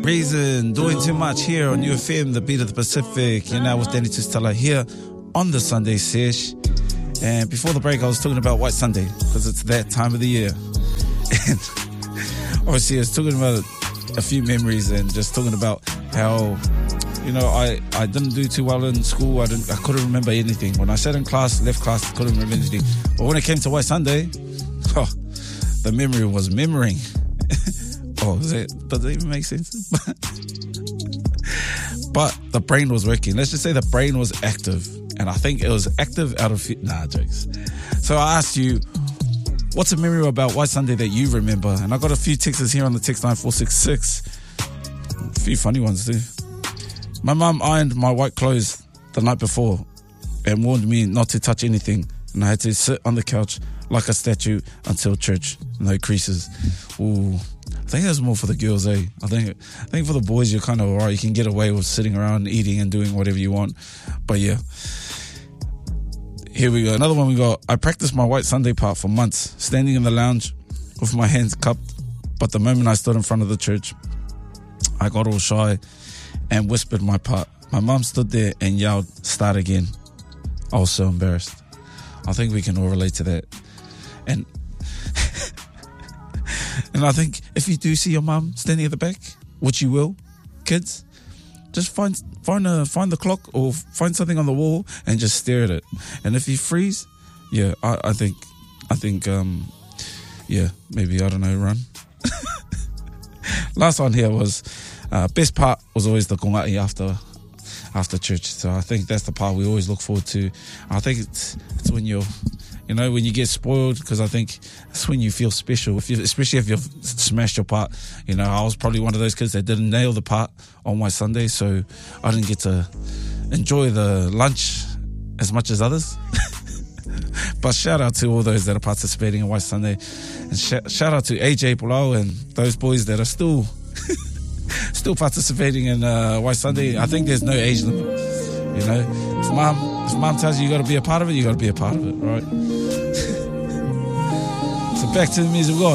Reason, doing too much here on UFM, the beat of the Pacific. You're now with Danny Tustala here on the Sunday Sesh. And before the break, I was talking about White Sunday because it's that time of the year. And obviously, I was talking about a few memories and just talking about how, you know, I didn't do too well in school. I couldn't remember anything. When I sat in class, left class, couldn't remember anything. But when it came to White Sunday, the memory was memorying. Does that even make sense? But the brain was working. Let's just say the brain was active. And I think it was active out of... jokes. So I asked you, what's a memory about White Sunday that you remember? And I got a few texts here on the text line 466. A few funny ones too. My mum ironed my white clothes the night before and warned me not to touch anything. And I had to sit on the couch like a statue until church. No creases. Ooh. I think that's more for the girls, eh? I think for the boys, you're kind of alright. You can get away with sitting around, eating and doing whatever you want. But yeah. Here we go. Another one we got. I practiced my White Sunday part for months, standing in the lounge with my hands cupped. But the moment I stood in front of the church, I got all shy and whispered my part. My mum stood there and yelled, "Start again." I was so embarrassed. I think we can all relate to that. And I think if you do see your mum standing at the back, which you will, kids, just find the clock or find something on the wall and just stare at it. And if you freeze, yeah, I think, maybe, I don't know, run. Last one here was, best part was always the kongai after church. So I think that's the part we always look forward to. I think it's when you're, you know, when you get spoiled, because I think that's when you feel special, especially if you've smashed your part. You know, I was probably one of those kids that didn't nail the part on my Sunday, so I didn't get to enjoy the lunch as much as others. But shout out to all those that are participating in White Sunday, and shout out to AJ Pulau and those boys that are still participating in White Sunday. I think there's no age limit. You know, if mom tells you got to be a part of it, you got to be a part of it, right? So back to the music.